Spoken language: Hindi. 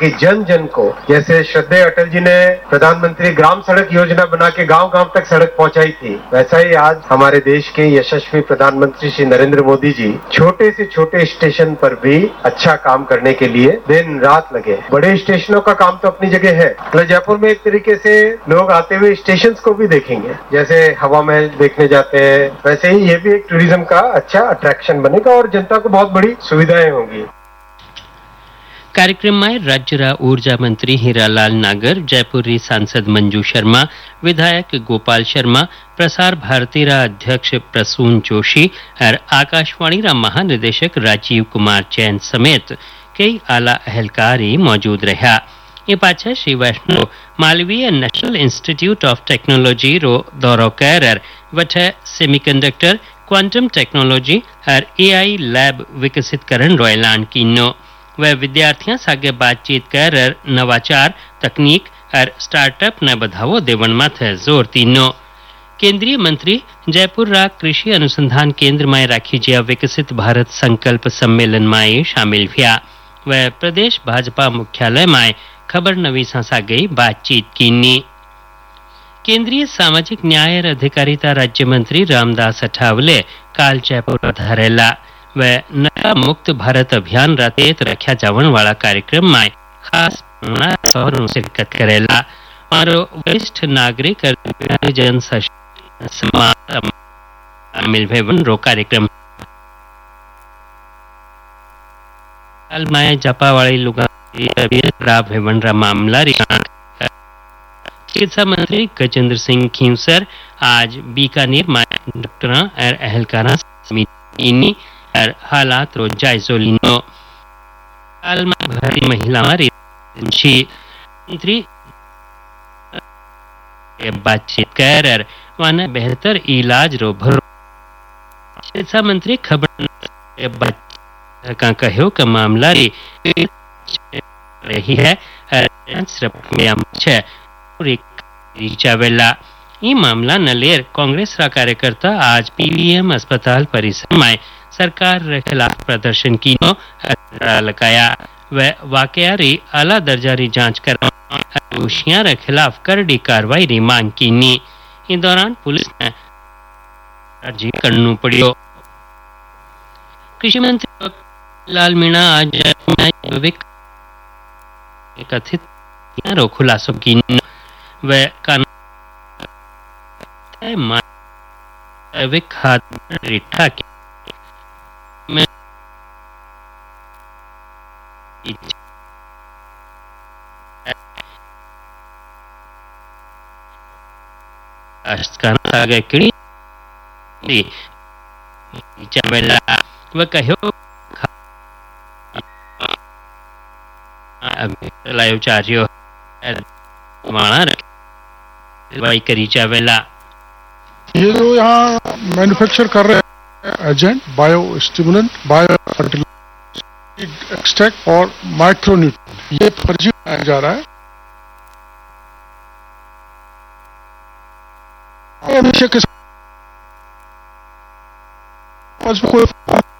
कि जन जन को, जैसे श्रद्धेय अटल जी ने प्रधानमंत्री ग्राम सड़क योजना बना के गांव गांव तक सड़क पहुंचाई थी, वैसा ही आज हमारे देश के यशस्वी प्रधानमंत्री श्री नरेंद्र मोदी जी छोटे से छोटे स्टेशन पर भी अच्छा काम करने के लिए दिन रात लगे। बड़े स्टेशनों का काम तो अपनी जगह है, मतलब जयपुर में एक तरीके से लोग आते हुए स्टेशन को भी देखेंगे, जैसे हवा महल देखने जाते हैं, वैसे ही ये भी एक टूरिज्म का अच्छा अट्रैक्शन बनेगा और जनता को बहुत बड़ी सुविधाएं होंगी। कार्यक्रम में राज्य ऊर्जा मंत्री हीरालाल नागर, जयपुरी सांसद मंजू शर्मा, विधायक गोपाल शर्मा, प्रसार भारती अध्यक्ष प्रसून जोशी और आकाशवाणी महानिदेशक राजीव कुमार जैन समेत कई आला अहलकारी मौजूद रहा। ये पाछा श्री वैष्णव Malviya national institute of technology रो दौरो कर वठे सेमीकंडक्टर, क्वांटम टेक्नोलॉजी और एआई लैब विकसित करन रो ऐलान कीनो। वह विद्यार्थियों सागे बातचीत कर नवाचार, तकनीक और स्टार्टअप न बढ़ावो देवन माथे जोर तीनो। केंद्रीय मंत्री जयपुर कृषि अनुसंधान केंद्र में राखी जिया विकसित भारत संकल्प सम्मेलन में शामिल हुआ। वह प्रदेश भाजपा मुख्यालय में खबर नवीसा सागे बातचीत कीनी। केंद्रीय सामाजिक न्याय और अधिकारिता राज्य मंत्री रामदास अठावले काल जयपुर पधारेला। वह नशा मुक्त भारत अभियान रातेत रखा जावन वाला कार्यक्रम में खास शिरकत करेला और वरिष्ठ नागरिक और जन शामिल भेवन रो कार्यक्रम में जपा वाली लुगा भेवन रा मामला चिकित्सा मंत्री गजेंद्र सिंह खींवसर आज बीकानेर में डॉक्टर और अहलकारा समिति और हालात रो जायजो लीनो। हाल में भर्ती महिला मंत्री बातचीत कर वाना बेहतर इलाज रो भरो। चिकित्सा मंत्री खबर का कहो का मामला रही है ये मामला नलेर कांग्रेस रा कार्यकर्ता आज पीवीएम अस्पताल परिसर में सरकार के खिलाफ प्रदर्शन की लगाया। वह वाकया री आला दर्जा री जांच कर दोषियों के खिलाफ करड़ी कार्रवाई री मांग की नी। इस दौरान पुलिस ने अर्जी करनू पड़ियो। कृषि मंत्री लाल मीणा आज जैविक कथित रो खुलासों की वह जैविक खाद रिठा के वह कहो लायो चार्यो करी चावेला। ये जो यहाँ मैन्युफैक्चर कर रहे हैं agent, bio stimulant, bio fertiliser, extract और माइक्रोन्यूट्रिएंट, ये फर्जी बनाया जा रहा है। कोई